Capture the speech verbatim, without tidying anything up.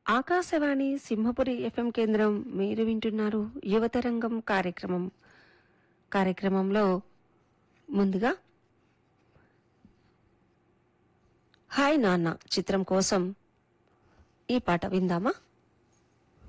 Akashvani Simhapuri FM కేంద్రం మీరు వింటున్నారు యువతరంగం కార్యక్రమం కార్యక్రమంలో ముందుగా హాయ్ నాన్న చిత్రం కోసం ఈ పాట విందామా.